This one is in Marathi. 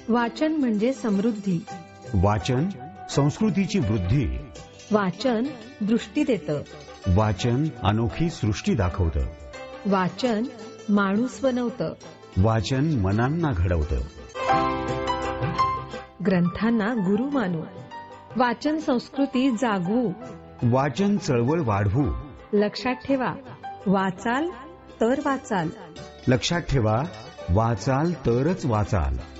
वाचन म्हणजे समृद्धी. वाचन संस्कृतीची वृद्धी. वाचन दृष्टी देतं. वाचन अनोखी सृष्टी दाखवतं. वाचन माणूस बनवतं. वाचन मनांना घडवतं. ग्रंथांना गुरु मानू. वाचन संस्कृती जागवू. वाचन चळवळ वाढवू. लक्षात ठेवा, वाचाल तर वाचाल. लक्षात ठेवा, वाचाल तरच वाचाल.